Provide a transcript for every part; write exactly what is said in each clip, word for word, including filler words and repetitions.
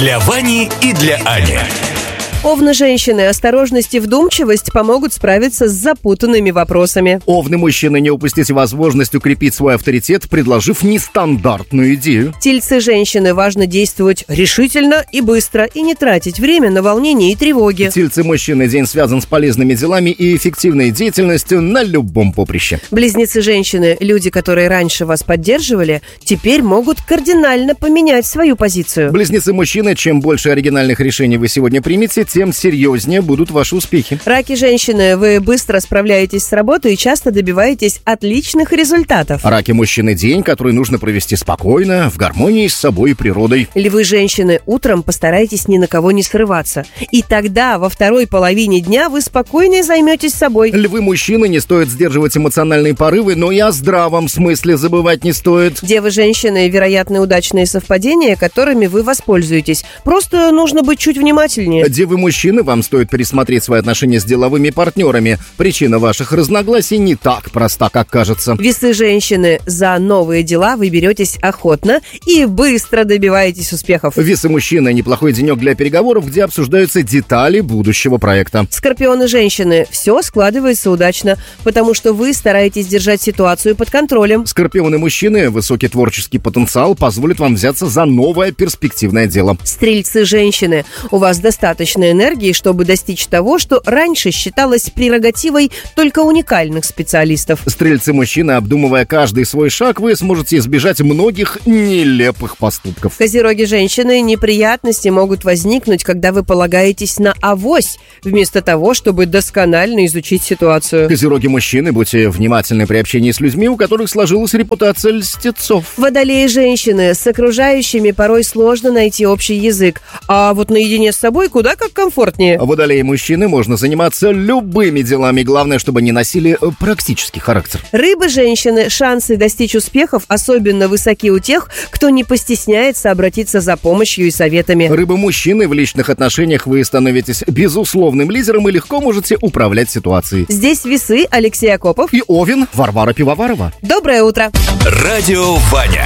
Для Вани и для Ани. Овны-женщины, осторожность и вдумчивость помогут справиться с запутанными вопросами. Овны-мужчины, не упустите возможность укрепить свой авторитет, предложив нестандартную идею. Тельцы-женщины, важно действовать решительно и быстро, и не тратить время на волнение и тревоги. Тельцы-мужчины, день связан с полезными делами и эффективной деятельностью на любом поприще. Близнецы-женщины, люди, которые раньше вас поддерживали, теперь могут кардинально поменять свою позицию. Близнецы-мужчины, чем больше оригинальных решений вы сегодня примете, тем серьезнее будут ваши успехи. Раки-женщины, вы быстро справляетесь с работой и часто добиваетесь отличных результатов. Раки-мужчины, день, который нужно провести спокойно, в гармонии с собой и природой. Львы-женщины, утром постарайтесь ни на кого не срываться. И тогда во второй половине дня вы спокойно займетесь собой. Львы-мужчины, не стоит сдерживать эмоциональные порывы, но и о здравом смысле забывать не стоит. Девы-женщины, вероятно, удачные совпадения, которыми вы воспользуетесь. Просто нужно быть чуть внимательнее. Девы-мужчины, вам стоит пересмотреть свои отношения с деловыми партнерами. Причина ваших разногласий не так проста, как кажется. Весы-женщины, за новые дела вы беретесь охотно и быстро добиваетесь успехов. Весы-мужчины, неплохой денек для переговоров, где обсуждаются детали будущего проекта. Скорпионы-женщины, все складывается удачно, потому что вы стараетесь держать ситуацию под контролем. Скорпионы-мужчины, высокий творческий потенциал позволит вам взяться за новое перспективное дело. Стрельцы-женщины, у вас достаточно энергии, чтобы достичь того, что раньше считалось прерогативой только уникальных специалистов. Стрельцы-мужчины, обдумывая каждый свой шаг, вы сможете избежать многих нелепых поступков. Козероги-женщины, неприятности могут возникнуть, когда вы полагаетесь на авось, вместо того, чтобы досконально изучить ситуацию. Козероги-мужчины, будьте внимательны при общении с людьми, у которых сложилась репутация льстецов. Водолеи-женщины, с окружающими порой сложно найти общий язык, а вот наедине с собой куда как комфортнее. Водолеи-мужчины, можно заниматься любыми делами, главное, чтобы не носили практический характер. Рыбы-женщины, шансы достичь успехов особенно высоки у тех, кто не постесняется обратиться за помощью и советами. Рыбы-мужчины, в личных отношениях вы становитесь безусловным лидером и легко можете управлять ситуацией. Здесь весы, Алексей Акопов и Овен, Варвара Пивоварова. Доброе утро. Радио Ваня.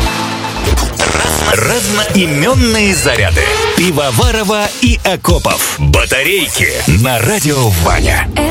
Разноименные заряды. Пивоварова и Акопов. Батарейки на Радио Ваня.